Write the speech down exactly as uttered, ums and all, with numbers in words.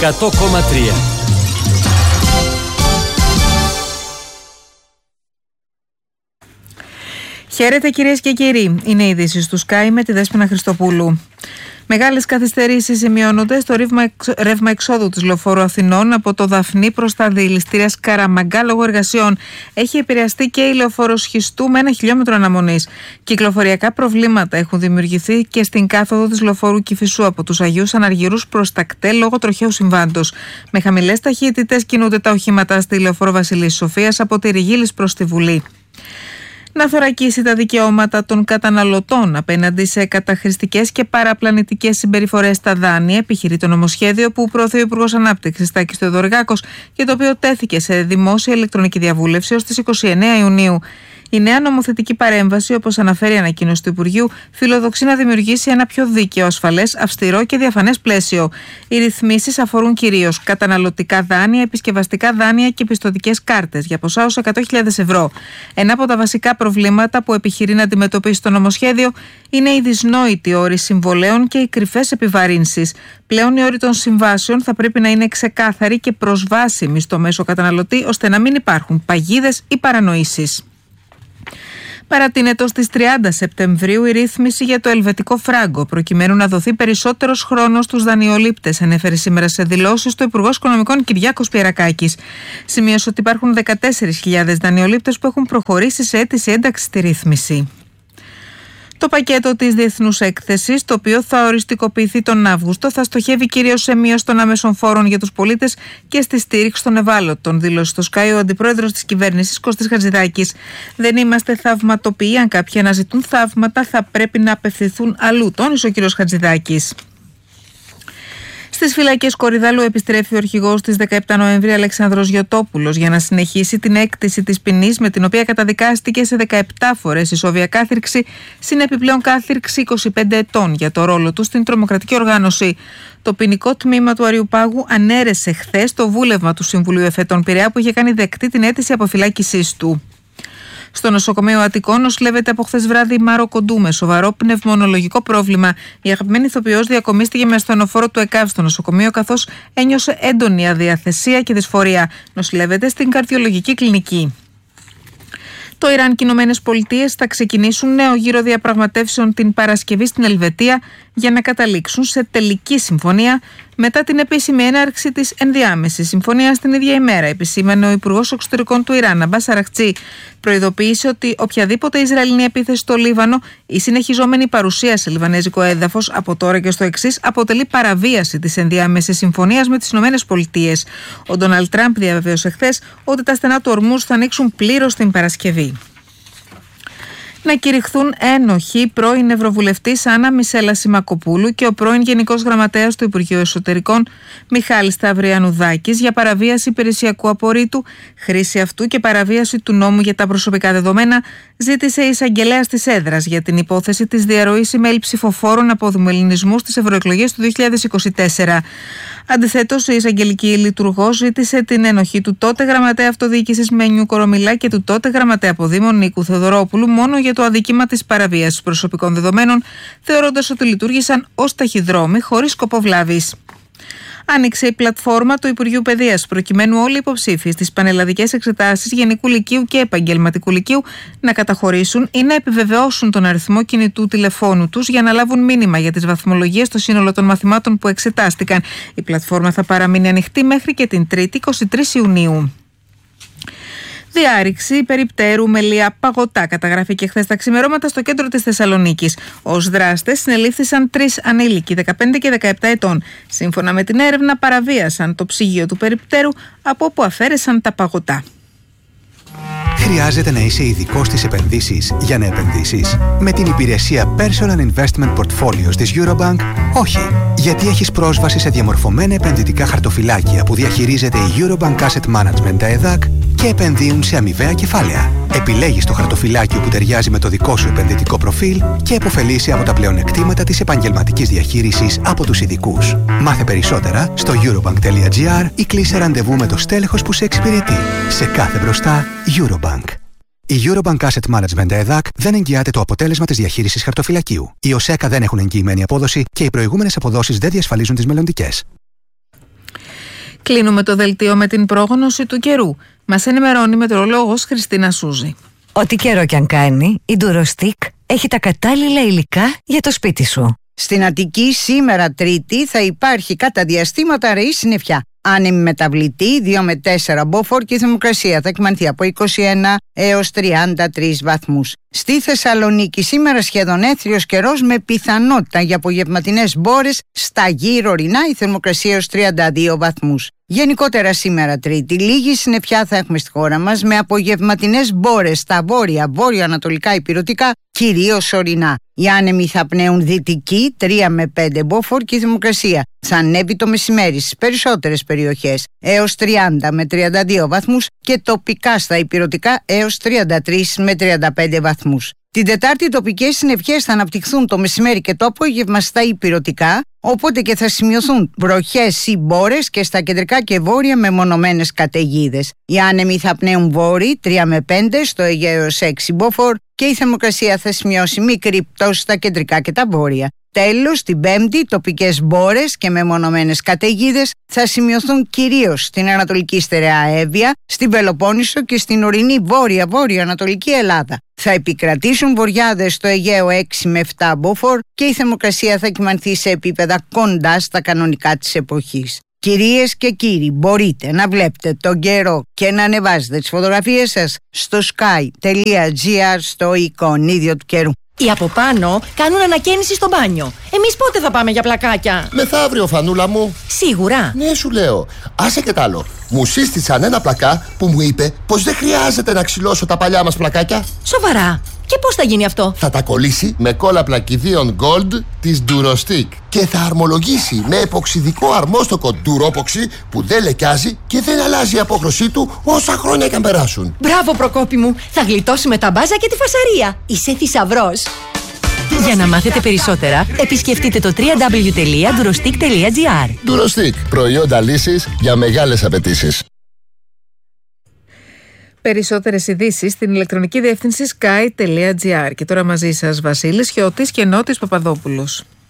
εκατό κόμμα τρία. Χαίρετε κυρίες και κύριοι, είναι οι ειδήσεις του Sky με τη Δέσποινα Χριστοπούλου. Μεγάλες καθυστερήσεις σημειώνονται στο ρεύμα, εξ, ρεύμα εξόδου της Λεωφόρου Αθηνών από το Δαφνί προς τα διελιστήρια Καραμαγκά λόγω εργασιών. Έχει επηρεαστεί και η Λεωφόρος Χιστού με ένα χιλιόμετρο αναμονής. Κυκλοφοριακά προβλήματα έχουν δημιουργηθεί και στην κάθοδο της Λεωφόρου Κηφισού από τους Αγίους Αναργυρούς προς τα ΚΤΕ λόγω τροχαίου συμβάντος. Με χαμηλές ταχύτητες κινούνται τα οχήματα στη Λεωφόρο Βασιλής Σοφίας από τη Ριγίλης προς τη Βουλή. Να θωρακίσει τα δικαιώματα των καταναλωτών απέναντι σε καταχρηστικές και παραπλανητικές συμπεριφορές στα δάνεια, επιχειρεί το νομοσχέδιο που προωθεί ο Υπουργός Ανάπτυξης Τάκης Θεοδωρικάκος και το οποίο τέθηκε σε δημόσια ηλεκτρονική διαβούλευση ως τις είκοσι εννέα Ιουνίου. Η νέα νομοθετική παρέμβαση, όπως αναφέρει η ανακοίνωση του Υπουργείου, φιλοδοξεί να δημιουργήσει ένα πιο δίκαιο, ασφαλές, αυστηρό και διαφανές πλαίσιο. Οι ρυθμίσεις αφορούν κυρίως καταναλωτικά δάνεια, επισκευαστικά δάνεια και πιστωτικές κάρτες για ποσά ως εκατό χιλιάδες ευρώ. Ένα από τα βασικά προβλήματα που επιχειρεί να αντιμετωπίσει το νομοσχέδιο είναι οι δυσνόητοι όροι συμβολέων και οι κρυφές επιβαρύνσεις. Πλέον οι όροι των συμβάσεων θα πρέπει να είναι ξεκάθαροι και προσβάσιμοι στο μέσο καταναλωτή, ώστε να μην υπάρχουν παγίδες ή παρανοήσεις. Παρατείνεται στις τριάντα Σεπτεμβρίου η ρύθμιση για το ελβετικό φράγκο, προκειμένου να δοθεί περισσότερος χρόνος στους δανειολήπτες, ανέφερε σήμερα σε δηλώσεις του Υπουργός Οικονομικών Κυριάκος Πιερακάκης. Σημείωσε ότι υπάρχουν δεκατέσσερις χιλιάδες δανειολήπτες που έχουν προχωρήσει σε αίτηση ένταξη στη ρύθμιση. Το πακέτο της Διεθνούς Έκθεσης, το οποίο θα οριστικοποιηθεί τον Αύγουστο, θα στοχεύει κυρίως σε μείωση των άμεσων φόρων για τους πολίτες και στη στήριξη των ευάλωτων, δήλωσε στο Sky ο αντιπρόεδρος της κυβέρνησης Κώστης Χατζηδάκης. Δεν είμαστε θαυματοποιοί. Αν κάποιοι αναζητούν θαύματα, θα πρέπει να απευθυνθούν αλλού, τόνισε ο κ. Χατζηδάκης. Στις φυλακές Κορυδάλου επιστρέφει ο αρχηγός της δεκαεπτά Νοεμβρίου Αλεξάνδρος Γιωτόπουλος για να συνεχίσει την έκτηση της ποινής με την οποία καταδικάστηκε σε δεκαεπτά φορές ισόβια κάθυρξη, συν επιπλέον κάθυρξη είκοσι πέντε ετών για το ρόλο του στην τρομοκρατική οργάνωση. Το ποινικό τμήμα του Αριουπάγου ανέρεσε χθες το βούλευμα του Συμβουλίου Εφετών Πειραιά που είχε κάνει δεκτή την αίτηση αποφυλάκησής του. Στο νοσοκομείο Αττικών νοσηλεύεται από χθες βράδυ η Μάρο Κοντού με σοβαρό πνευμονολογικό πρόβλημα. Η αγαπημένη ηθοποιός διακομίστηκε με ασθενοφόρο του ΕΚΑΒ στο νοσοκομείο, καθώς ένιωσε έντονη αδιαθεσία και δυσφορία. Νοσηλεύεται στην καρδιολογική κλινική. Το Ιράν και οι Ηνωμένες Πολιτείες θα ξεκινήσουν νέο γύρο διαπραγματεύσεων την Παρασκευή στην Ελβετία για να καταλήξουν σε τελική συμφωνία μετά την επίσημη έναρξη της ενδιάμεσης συμφωνίας την ίδια ημέρα, επισήμανε ο Υπουργός Εξωτερικών του Ιράν, Αμπάς Αραχτσί. Προειδοποίησε ότι οποιαδήποτε Ισραηλινή επίθεση στο Λίβανο ή συνεχιζόμενη παρουσία σε λιβανέζικο έδαφος από τώρα και στο εξής αποτελεί παραβίαση της ενδιάμεσης συμφωνίας με τις Ηνωμένες Πολιτείες. Ο Ντόναλντ Τραμπ διαβεβαίωσε χθες ότι τα στενά του Ορμούζ θα ανοίξουν πλήρως την Παρασκευή. Να κηρυχθούν ένοχοι πρώην Ευρωβουλευτής Άννα Μισέλα Σιμακοπούλου και ο πρώην Γενικός Γραμματέας του Υπουργείου Εσωτερικών Μιχάλης Σταυριανουδάκης για παραβίαση υπηρεσιακού απορρίτου, χρήση αυτού και παραβίαση του νόμου για τα προσωπικά δεδομένα, ζήτησε η εισαγγελέας της έδρας για την υπόθεση της διαρροής email ψηφοφόρων από δημοελληνισμού στις ευρωεκλογές του δύο χιλιάδες είκοσι τέσσερα. Αντιθέτως, η εισαγγελική λειτουργός ζήτησε την ενοχή του τότε γραμματέα αυτοδιοίκησης Μένιου Κορομιλά και του τότε γραμματέα αποδήμων Νίκου Θεοδωρόπουλου μόνο για το αδίκημα της παραβίασης προσωπικών δεδομένων, θεωρώντας ότι λειτουργήσαν ως ταχυδρόμοι χωρίς σκοπό βλάβης. Άνοιξε η πλατφόρμα του Υπουργείου Παιδείας, προκειμένου όλοι οι υποψήφοι στις πανελλαδικές εξετάσεις Γενικού Λυκείου και Επαγγελματικού Λυκείου να καταχωρήσουν ή να επιβεβαιώσουν τον αριθμό κινητού τηλεφώνου τους για να λάβουν μήνυμα για τις βαθμολογίες στο σύνολο των μαθημάτων που εξετάστηκαν. Η πλατφόρμα θα παραμείνει ανοιχτή μέχρι και την Τρίτη, εικοστή τρίτη Ιουνίου. Διάρρηξη περιπτέρου με λία παγωτά καταγράφηκε χθες τα ξημερώματα στο κέντρο της Θεσσαλονίκης. Ως δράστες συνελήφθησαν τρεις ανήλικοι δεκαπέντε και δεκαεπτά ετών. Σύμφωνα με την έρευνα, παραβίασαν το ψυγείο του περιπτέρου από όπου αφαίρεσαν τα παγωτά. Χρειάζεται να είσαι ειδικός στις επενδύσεις για να επενδύσεις? Με την υπηρεσία Personal Investment Portfolios της Eurobank, όχι. Γιατί έχεις πρόσβαση σε διαμορφωμένα επενδυτικά χαρτοφυλάκια που διαχειρίζεται η Eurobank Asset Management, τα ΕΔΑΚ, και επενδύουν σε αμοιβαία κεφάλαια. Επιλέγεις το χαρτοφυλάκιο που ταιριάζει με το δικό σου επενδυτικό προφίλ και επωφελείσαι από τα πλεονεκτήματα της επαγγελματικής διαχείρισης από τους ειδικούς. Μάθε περισσότερα στο eurobank.gr ή κλείσε ραντεβού με το στέλεχος που σε εξυπηρετεί. Σε κάθε μπροστά, Eurobank. Η Eurobank Asset Management ΕΔΑΚ δεν εγγυάται το αποτέλεσμα της διαχείρισης χαρτοφυλακίου. Οι ΟΣΕΚΑ δεν έχουν εγγυημένη απόδοση και οι προηγούμενες αποδόσεις δεν διασφαλίζουν τις μελλοντικές. Κλείνουμε το δελτίο με την πρόγνωση του καιρού. Μας ενημερώνει η μετεωρολόγος Χριστίνα Σούζη. Ό,τι καιρό κι αν κάνει, η Durostick έχει τα κατάλληλα υλικά για το σπίτι σου. Στην Αττική σήμερα Τρίτη θα υπάρχει κατά διαστήματα ρεή συννεφιά. Άνεμη μεταβλητή δύο με τέσσερα μποφόρ και η θερμοκρασία θα εκμανθεί από είκοσι ένα έως τριάντα τρεις βαθμούς. Στη Θεσσαλονίκη σήμερα σχεδόν έθριος καιρός με πιθανότητα για απογευματινές μπόρες στα γύρω ορεινά, η θερμοκρασία έως τριάντα δύο βαθμούς. Γενικότερα σήμερα Τρίτη λίγη συννεφιά θα έχουμε στη χώρα μας με απογευματινές μπόρες στα βόρεια, βόρειο-ανατολικά ηπειρωτικά, κυρίως ορεινά. Οι άνεμοι θα πνέουν δυτική τρία με πέντε μποφόρ και η θερμοκρασία θα ανέβει το μεσημέρι στις περισσότερες περιοχές έως τριάντα με τριάντα δύο βαθμούς και τοπικά στα ηπειρωτικά έως τριάντα τρεις με τριάντα πέντε βαθμούς. Την Τετάρτη οι τοπικές συννεφιές θα αναπτυχθούν το μεσημέρι και το απόγευμα στα ηπειρωτικά, οπότε και θα σημειωθούν βροχές ή μπόρες και στα κεντρικά και βόρεια με μονομένες καταιγίδες. Οι άνεμοι θα πνέουν βόρειοι τρία με πέντε, στο Αιγαίο έως έξι μποφόρ και η θερμοκρασία θα σημειώσει μικρή πτώση στα κεντρικά και τα βόρεια. Τέλος, την Πέμπτη, τοπικές μπόρες και μεμονωμένες καταιγίδες θα σημειωθούν κυρίως στην Ανατολική Στερεά Εύβοια, στην Πελοπόννησο και στην ορεινή βόρεια-βόρειο-ανατολική Ελλάδα. Θα επικρατήσουν βοριάδες στο Αιγαίο έξι με επτά μποφόρ και η θερμοκρασία θα κυμανθεί σε επίπεδα κοντά στα κανονικά της εποχής. Κυρίες και κύριοι, μπορείτε να βλέπετε τον καιρό και να ανεβάζετε τις φωτογραφίες σας στο sky τελεία gr στο εικονίδιο του καιρού. Οι από πάνω κάνουν ανακαίνιση στο μπάνιο. Εμείς πότε θα πάμε για πλακάκια? Μεθαύριο, Φανούλα μου. Σίγουρα? Ναι, σου λέω. Άσε και τ' άλλο. Μου σύστησαν ένα πλακά που μου είπε πως δεν χρειάζεται να ξυλώσω τα παλιά μας πλακάκια. Σοβαρά? Και πώς θα γίνει αυτό? Θα τα κολλήσει με κόλλα πλακιδίων Gold της Durostick και θα αρμολογήσει με εποξιδικό αρμόστοκο Duropoxy που δεν λεκιάζει και δεν αλλάζει η απόχρωσή του όσα χρόνια και αν περάσουν. Μπράβο, Προκόπη μου. Θα γλιτώσουμε τα μπάζα και τη φασαρία. Είσαι θησαυρός. Για να μάθετε περισσότερα, επισκεφτείτε το double-u double-u double-u τελεία durostick τελεία gr. Durostick, προϊόντα λύσης για μεγάλες απαιτήσεις. Περισσότερες ειδήσεις στην ηλεκτρονική διεύθυνση sky τελεία gr. Και τώρα μαζί σας Βασίλης Χιώτης και Νότης Παπαδόπουλος.